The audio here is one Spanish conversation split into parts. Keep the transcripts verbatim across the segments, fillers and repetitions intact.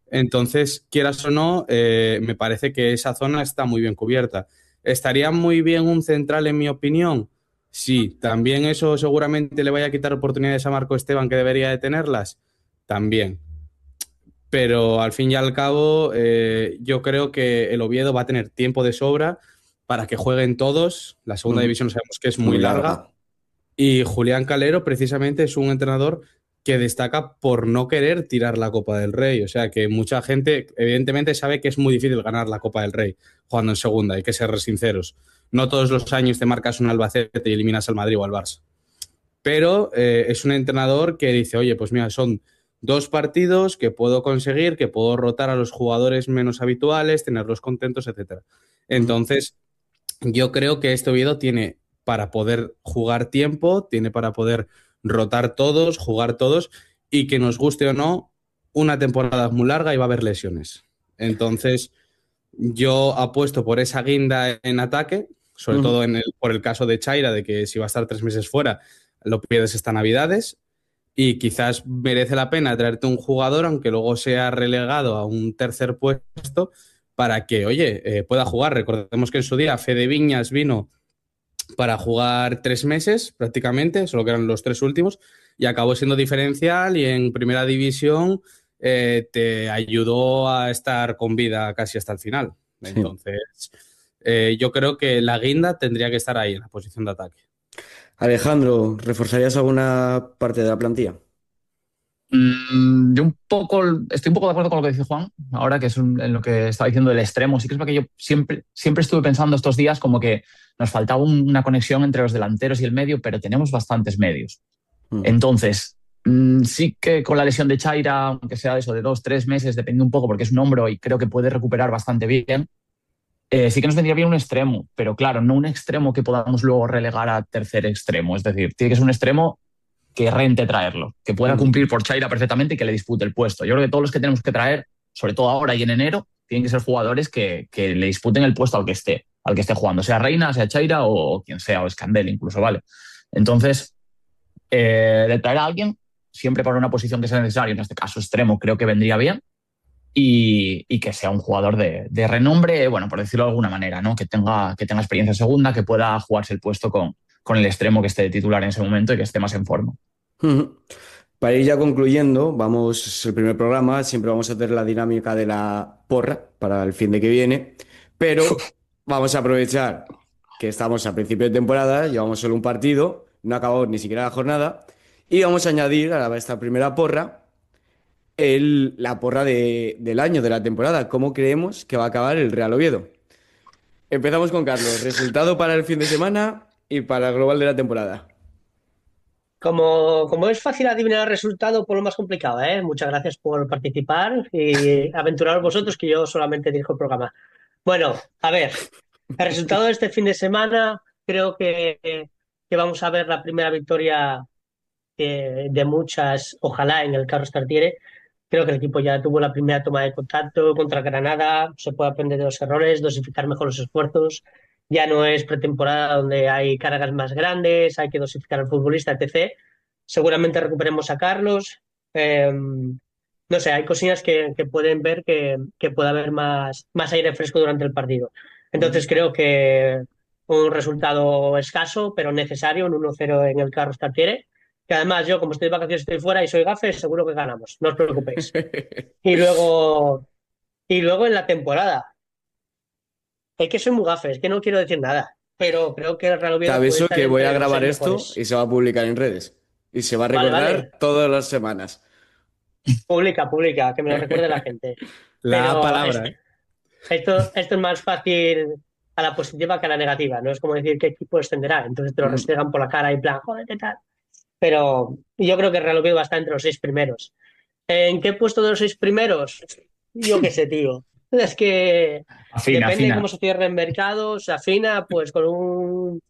Entonces, quieras o no, eh, me parece que esa zona está muy bien cubierta. ¿Estaría muy bien un central, en mi opinión? Sí. ¿También eso seguramente le vaya a quitar oportunidades a Marco Esteban, que debería de tenerlas? También. Pero al fin y al cabo, eh, yo creo que el Oviedo va a tener tiempo de sobra para que jueguen todos. La segunda Ujú. división sabemos que es muy Muy larga. larga. Y Julián Calero precisamente es un entrenador que destaca por no querer tirar la Copa del Rey. O sea que mucha gente evidentemente sabe que es muy difícil ganar la Copa del Rey jugando en segunda, hay que ser sinceros. No todos los años te marcas un Albacete y eliminas al Madrid o al Barça. Pero eh, es un entrenador que dice, oye, pues mira, son dos partidos que puedo conseguir, que puedo rotar a los jugadores menos habituales, tenerlos contentos, etcétera. Ujú. Entonces, yo creo que este Oviedo tiene para poder jugar tiempo, tiene para poder rotar todos, jugar todos, y que nos guste o no, una temporada muy larga y va a haber lesiones. Entonces, yo apuesto por esa guinda en ataque, sobre Ujú. todo en el, por el caso de Chaira, de que si va a estar tres meses fuera, lo pierdes esta Navidades. Y quizás merece la pena traerte un jugador, aunque luego sea relegado a un tercer puesto, para que, oye, eh, pueda jugar. Recordemos que en su día Fede Viñas vino para jugar tres meses prácticamente, solo que eran los tres últimos, y acabó siendo diferencial y en primera división eh, te ayudó a estar con vida casi hasta el final. Sí. Entonces, eh, yo creo que la guinda tendría que estar ahí en la posición de ataque. Alejandro, ¿reforzarías alguna parte de la plantilla? Mm, yo un poco, estoy un poco de acuerdo con lo que dice Juan, ahora que es un- en lo que estaba diciendo del extremo. Sí que es porque yo siempre, siempre estuve pensando estos días como que nos faltaba un- una conexión entre los delanteros y el medio, pero tenemos bastantes medios. Ujú. Entonces, mm, sí que con la lesión de Chaira, aunque sea eso de dos, tres meses, depende un poco porque es un hombro y creo que puede recuperar bastante bien, eh, sí que nos vendría bien un extremo, pero claro, no un extremo que podamos luego relegar a tercer extremo. Es decir, tiene que ser un extremo que rente traerlo, que pueda Ujú. cumplir por Chaira perfectamente y que le dispute el puesto. Yo creo que todos los que tenemos que traer, sobre todo ahora y en enero, tienen que ser jugadores que, que le disputen el puesto al que esté, al que esté jugando, sea Reina, sea Chaira o, o quien sea, o Escandel incluso, ¿vale? Entonces, eh, de traer a alguien, siempre para una posición que sea necesaria, en este caso extremo, creo que vendría bien. Y, y que sea un jugador de, de renombre, bueno, por decirlo de alguna manera, ¿no? Que tenga, que tenga experiencia en segunda, que pueda jugarse el puesto con, con el extremo que esté de titular en ese momento y que esté más en forma. Ujú. Para ir ya concluyendo, vamos, es el primer programa, siempre vamos a hacer la dinámica de la porra para el fin de que viene, pero vamos a aprovechar que estamos a principio de temporada, llevamos solo un partido, no acabamos ni siquiera la jornada, y vamos a añadir a esta primera porra el, la porra de- del año, de la temporada, cómo creemos que va a acabar el Real Oviedo. Empezamos con Carlos, resultado para el fin de semana y para el global de la temporada. Como, como es fácil adivinar el resultado, por lo más complicado, ¿eh? Muchas gracias por participar y aventuraros vosotros, que yo solamente dirijo el programa. Bueno, a ver, el resultado de este fin de semana, creo que, que vamos a ver la primera victoria de, de muchas, ojalá en el Carlos Tartiere. Creo que el equipo ya tuvo la primera toma de contacto contra Granada, se puede aprender de los errores, dosificar mejor los esfuerzos. Ya no es pretemporada donde hay cargas más grandes, hay que dosificar al futbolista, etcétera. Seguramente recuperemos a Carlos. Eh, no sé, hay cosillas que, que pueden ver que, que puede haber más, más aire fresco durante el partido. Ujú. Entonces creo que un resultado escaso, pero necesario, un uno cero en el Carlos Tartiere, que además yo, como estoy de vacaciones, estoy fuera y soy gafe, seguro que ganamos, no os preocupéis. Y luego, y luego en la temporada, es que soy muy gafe, es que no quiero decir nada, pero creo que el Real Te Oviedo puede aviso estar que voy a entre los grabar seis esto y mejores. se va a publicar en redes. Y se va a Vale, recordar vale, todas las semanas. publica, publica, que me lo recuerde la gente. La Pero es- palabra, ¿eh? esto, esto es más fácil a la positiva que a la negativa, no es como decir qué equipo descenderá, entonces te lo Ujú. restregan por la cara y en plan, joder, ¿qué tal? Pero yo creo que el Real Oviedo va a estar entre los seis primeros. ¿En qué puesto de los seis primeros? Yo qué sé, tío. Es que Afina, depende de afina. cómo se cierre el mercado, se afina pues con un,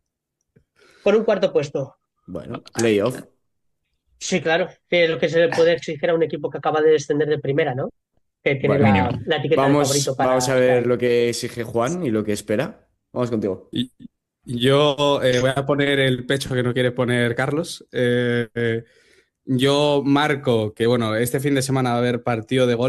con un cuarto puesto. Bueno, playoff. Sí, claro, que es lo que se le puede exigir a un equipo que acaba de descender de primera, ¿no? Que tiene Bueno, Mínimo. la, la etiqueta de vamos, favorito vamos a para estar ver ahí. lo que exige Juan y lo que espera. Vamos contigo. Y yo eh, voy a poner el pecho que no quiere poner Carlos. Eh, eh, yo marco que, bueno, este fin de semana va a haber partido de gol.